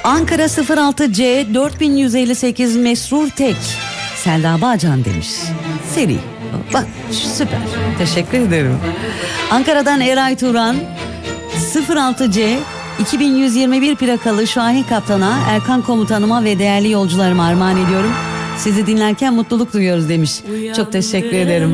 Ankara 06C 4158 Mesrur Tek. Selda Bağcan demiş. Seri. Bak süper. Teşekkür ederim. Ankara'dan Eray Turan 06C 2121 plakalı Şahin Kaptan'a, Erkan Komutanıma ve değerli yolcularıma armağan ediyorum. Sizi dinlerken mutluluk duyuyoruz demiş. Çok teşekkür ederim.